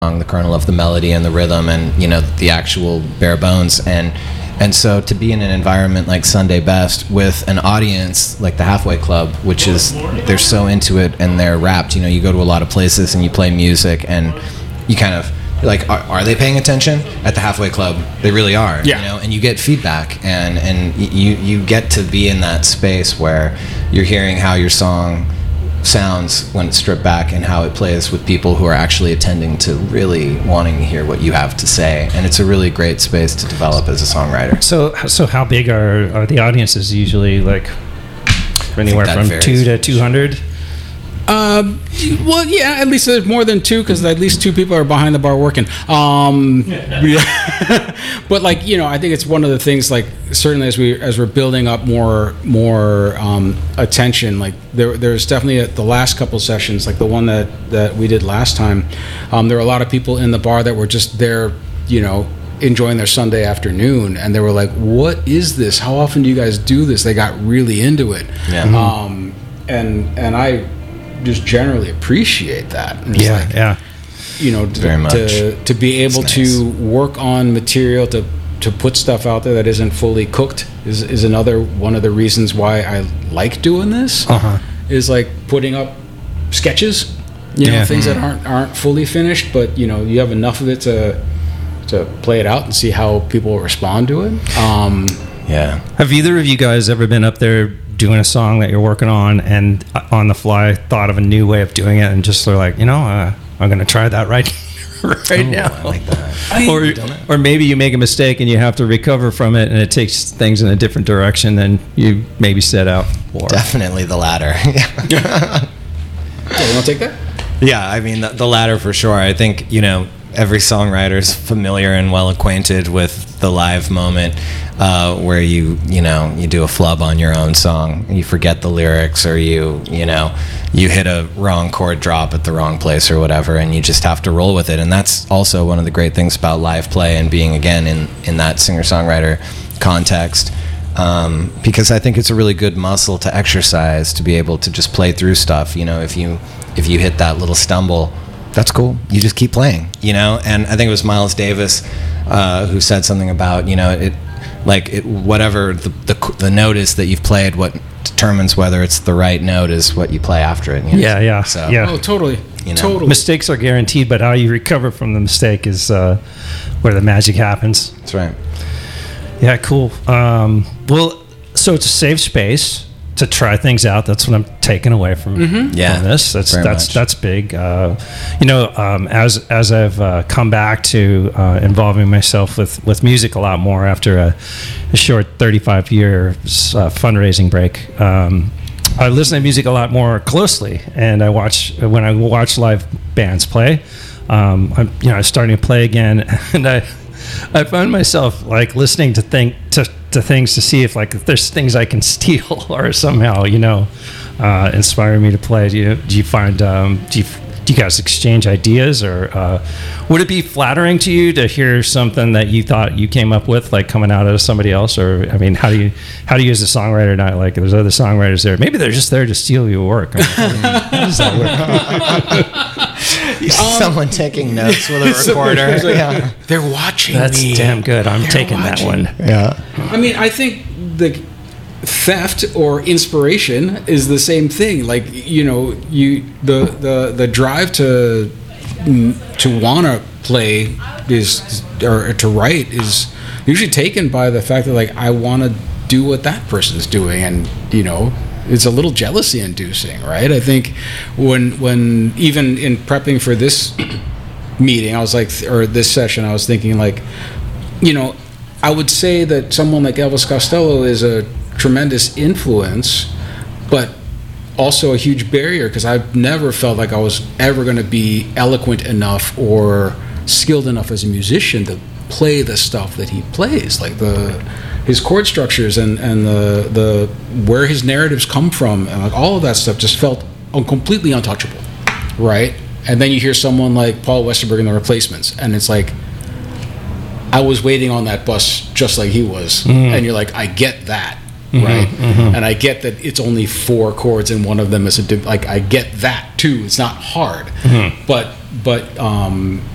the kernel of the melody and the rhythm and, you know, the actual bare bones. And so to be in an environment like Sunday Best with an audience like the Halfway Club, which is, they're so into it and they're wrapped. You know, you go to a lot of places and you play music and you kind of, like, are they paying attention? At the Halfway Club, they really are. Yeah. You know, and you get feedback and you get to be in that space where you're hearing how your song sounds when it's stripped back and how it plays with people who are actually attending to really wanting to hear what you have to say, and it's a really great space to develop as a songwriter. So how big are the audiences usually? Like anywhere from varies. 2 to 200? Well, yeah, at least there's more than 2 because at least 2 people are behind the bar working. Yeah. But like, you know, I think it's one of the things, like, certainly as we're building up more attention, like there's definitely the last couple sessions, like the one that we did last time, there were a lot of people in the bar that were just there, you know, enjoying their Sunday afternoon, and they were like, what is this? How often do you guys do this? They got really into it. Yeah. And I just generally appreciate that. And it's like, Yeah. you know, Very much. to be able It's to work on material to put stuff out there that isn't fully cooked is another one of the reasons why I like doing this. Is like putting up sketches, you know, things that aren't fully finished, but you know, you have enough of it to play it out and see how people respond to it. Yeah. Have either of you guys ever been up there doing a song that you're working on and on the fly thought of a new way of doing it and just sort of like, you know, I'm going to try that right now? I like that. Or maybe you make a mistake and you have to recover from it and it takes things in a different direction than you maybe set out for. Definitely the latter. Yeah, you want to take that? Yeah, I mean, the latter for sure. I think, you know, every songwriter's familiar and well acquainted with the live moment where you do a flub on your own song, you forget the lyrics, or you hit a wrong chord drop at the wrong place or whatever, and you just have to roll with it. And that's also one of the great things about live play and being, again, in that singer-songwriter context, because I think it's a really good muscle to exercise, to be able to just play through stuff. You know, if you hit that little stumble, that's cool. You just keep playing, you know? And I think it was Miles Davis who said something about, you know, whatever the note is that you've played, what determines whether it's the right note is what you play after it. You know? Yeah. So, Oh, totally. You know, Totally. Mistakes are guaranteed, but how you recover from the mistake is where the magic happens. That's right. Yeah, cool. Well, so it's a safe space to try things out. That's what I'm taking away from this. That's big. As I've come back to involving myself with music a lot more after a short 35 years fundraising break, I listen to music a lot more closely, and when I watch live bands play. I'm starting to play again, and I found myself like listening to things to see if there's things I can steal or somehow inspire me to play. Do you find do you guys exchange ideas, or would it be flattering to you to hear something that you thought you came up with coming out of somebody else? Or I mean, how do you as a songwriter not like there's other songwriters there? Maybe they're just there to steal your work. How does that work? Someone taking notes with a recorder. Yeah. They're watching That's me. damn good. I'm taking watching. that one. Yeah. I mean, I think the theft or inspiration is the same thing. Like, the drive to want to play or to write is usually taken by the fact that I want to do what that person's doing, and it's a little jealousy inducing, right? I think when even in prepping for this meeting, or this session, I was thinking I would say that someone like Elvis Costello is a tremendous influence, but also a huge barrier, because I've never felt like I was ever going to be eloquent enough or skilled enough as a musician to play the stuff that he plays, his chord structures and the where his narratives come from, and all of that stuff just felt completely untouchable, right? And then you hear someone like Paul Westerberg and the Replacements, and it's like, I was waiting on that bus just like he was, and you're like, I get that, right? And I get that it's only 4 chords and one of them is I get that too. It's not hard, but